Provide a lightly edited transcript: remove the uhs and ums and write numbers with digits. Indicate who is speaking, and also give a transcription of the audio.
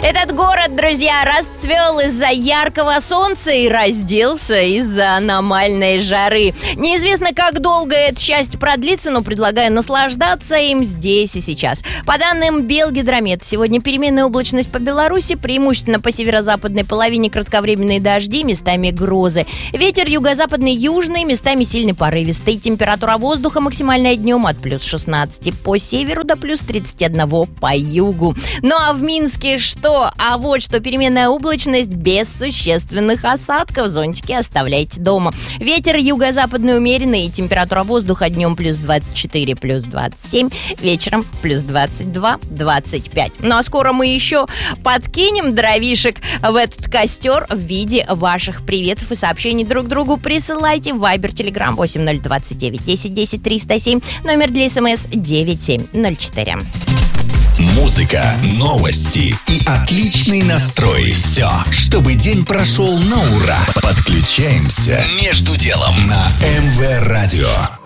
Speaker 1: Этот город, друзья, расцвел из-за яркого солнца и разделся из-за аномальной жары. Неизвестно, как долго это счастье продлится, но предлагаю наслаждаться им здесь и сейчас. По данным Белгидромета, сегодня переменная облачность по Беларуси, преимущественно по северо-западной половине кратковременные дожди, местами грозы. Ветер юго-западный, южный, местами сильный порывистый. Температура воздуха максимальная днем от плюс 16 по северу до плюс 31 по югу. Ну а в Минске что? А вот что: переменная облачность без существенных осадков. Зонтики оставляйте дома. Ветер юго-западный умеренный. Температура воздуха днем плюс 24, плюс 27. Вечером плюс 22, 25. Ну а скоро мы еще подкинем дровишек в этот костер в виде ваших приветов и сообщений друг другу. Присылайте в Viber, Telegram 8029 10 10 307. Номер для СМС 9704.
Speaker 2: Музыка, новости и отличный настрой. Все, чтобы день прошел на ура. Подключаемся между делом на МВ Радио.